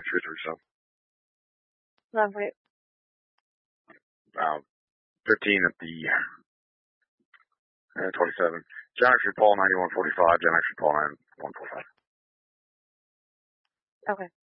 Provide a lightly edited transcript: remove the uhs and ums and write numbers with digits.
337. 1148. 15 at the 27. Janet Street, Paul 9145. Janet Street, Paul 9145. Okay.